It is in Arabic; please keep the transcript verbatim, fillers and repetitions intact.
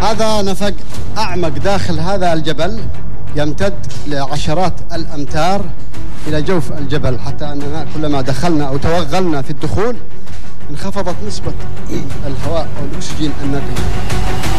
هذا نفق أعمق داخل هذا الجبل يمتد لعشرات الأمتار إلى جوف الجبل، حتى أننا كلما دخلنا أو توغلنا في الدخول انخفضت نسبة الهواء أو الأكسجين النقي.